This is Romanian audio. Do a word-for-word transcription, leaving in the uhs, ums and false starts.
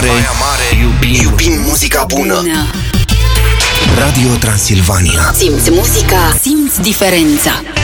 iubim, iubim muzica bună. Radio Transilvania. Simți muzica, simți diferența.